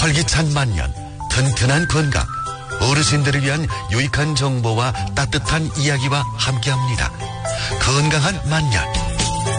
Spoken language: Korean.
활기찬 만년, 튼튼한 건강, 어르신들을 위한 유익한 정보와 따뜻한 이야기와 함께합니다. 건강한 만년,